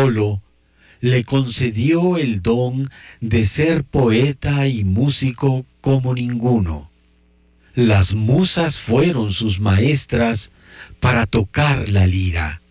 Apolo le concedió el don de ser poeta y músico como ninguno. Las musas fueron sus maestras para tocar la lira.